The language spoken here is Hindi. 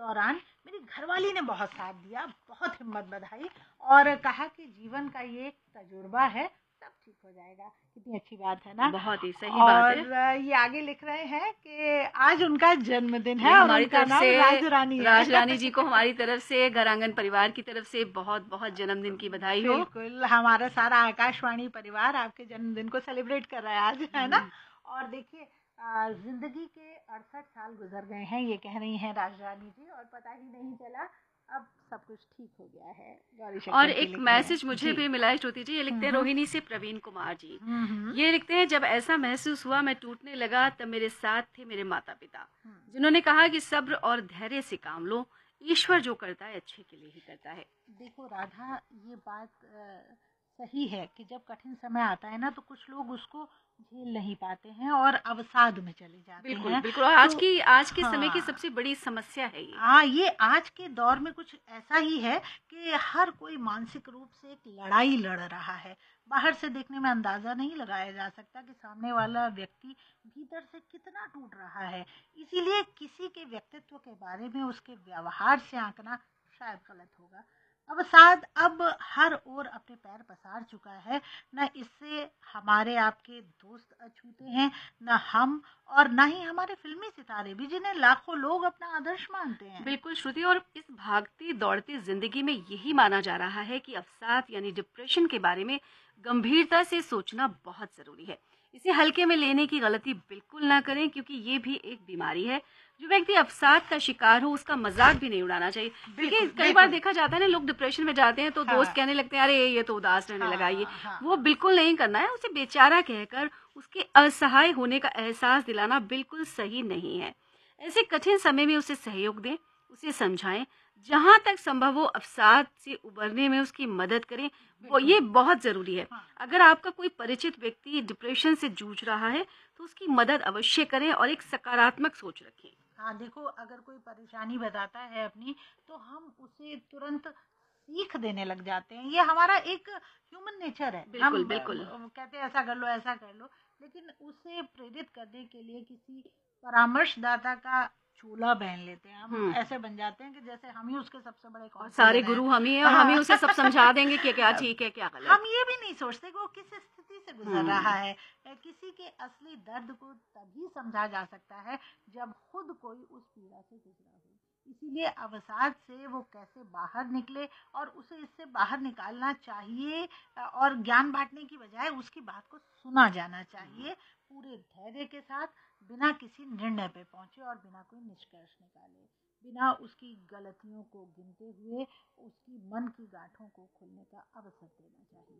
दौरान मेरी घरवाली ने बहुत साथ दिया, बहुत हिम्मत बधाई और कहा कि जीवन का ये एक तजुर्बा है, सब ठीक हो जाएगा। कितनी अच्छी बात है ना। बहुत ही सही बात है। और ये आगे लिख रहे हैं कि आज उनका जन्मदिन ये है और हमारी उनका तरफ नाम से राजरानी है। राजरानी जी को हमारी तरफ से, घरांगन परिवार की तरफ से बहुत बहुत जन्मदिन की बधाई हो। बिल्कुल, हमारा सारा आकाशवाणी परिवार आपके जन्मदिन को सेलिब्रेट कर रहा है आज, है ना। और देखिए जिंदगी के 68 साल गुजर गए हैं, ये कह रही हैं राजरानी जी, और पता ही नहीं चला, अब सब कुछ ठीक हो गया है। गौरी और शंकर जी एक लिख रहे हैं मैसेज मुझे जी। भी मिला है श्रुति जी, ये लिखते हैं रोहिणी से प्रवीण कुमार जी। हम्म। ये लिखते हैं, जब ऐसा महसूस हुआ मैं टूटने लगा तब मेरे साथ थे मेरे माता पिता, जिन्होंने कहा कि सब्र और धैर्य से काम लो, ईश्वर जो करता है अच्छे के लिए ही करता है। देखो राधा, ये बात सही है कि जब कठिन समय आता है ना तो कुछ लोग उसको झेल नहीं पाते हैं और अवसाद में चले जाते बिल्कुल हैं। बिल्कुल, और तो आज के समय की हाँ, सबसे बड़ी समस्या है ये। हाँ, ये आज के दौर में कुछ ऐसा ही है कि हर कोई मानसिक रूप से एक लड़ाई लड़ रहा है। बाहर से देखने में अंदाजा नहीं लगाया जा सकता कि सामने वाला व्यक्ति भीतर से कितना टूट रहा है। इसीलिए किसी के व्यक्तित्व के बारे में उसके व्यवहार से आंकना शायद गलत होगा। अवसाद अब हर ओर अपने पैर पसार चुका है। न इससे हमारे आपके दोस्त अछूते हैं, न हम, और ना ही हमारे फिल्मी सितारे भी, जिन्हें लाखों लोग अपना आदर्श मानते हैं। बिल्कुल श्रुति, और इस भागती दौड़ती जिंदगी में यही माना जा रहा है कि अवसाद यानी डिप्रेशन के बारे में गंभीरता से सोचना बहुत जरूरी है। इसे हल्के में लेने की गलती बिल्कुल ना करें, क्योंकि ये भी एक बीमारी है। जो व्यक्ति अवसाद का शिकार हो उसका मजाक भी नहीं उड़ाना चाहिए, क्योंकि कई बार देखा जाता है ना, लोग डिप्रेशन में जाते हैं तो दोस्त कहने लगते हैं अरे ये तो उदास रहने लगा। ये वो बिल्कुल नहीं करना है। उसे बेचारा कहकर उसके असहाय होने का एहसास दिलाना बिल्कुल सही नहीं है। ऐसे कठिन समय में उसे सहयोग दें, उसे समझाएं, जहां तक संभव हो अवसाद से उबरने में उसकी मदद करें, वो ये बहुत जरूरी है। अगर आपका कोई परिचित व्यक्ति डिप्रेशन से जूझ रहा है तो उसकी मदद अवश्य करें और एक सकारात्मक सोच रखें। हाँ, देखो, अगर कोई परेशानी बताता है अपनी, तो हम उसे तुरंत सीख देने लग जाते हैं। ये हमारा एक ह्यूमन नेचर है। बिल्कुल हम बिल्कुल। कहते हैं ऐसा कर लो, ऐसा कर लो, लेकिन उसे प्रेरित करने के लिए किसी परामर्शदाता का चूल्हा पहन लेते हैं। हम ऐसे बन जाते हैं कि जैसे हम ही उसके सबसे बड़े सारे गुरु हम ही हैं, और हम ही उसे सब समझा देंगे कि क्या ठीक है क्या गलत। हम ये भी नहीं सोचते कि वो किस स्थिति से गुजर रहा है। किसी के असली दर्द को तभी समझा जा सकता है जब खुद कोई उस पीड़ा से गुजरा हो। इसीलिए अवसाद से वो कैसे बाहर निकले और उसे इससे बाहर निकालना चाहिए, और ज्ञान बांटने की बजाय उसकी बात को सुना जाना चाहिए पूरे धैर्य के साथ, बिना किसी निर्णय पे पहुंचे और बिना कोई निष्कर्ष निकाले, बिना उसकी गलतियों को गिनते हुए उसकी मन की गांठों को खुलने का अवसर देना चाहिए।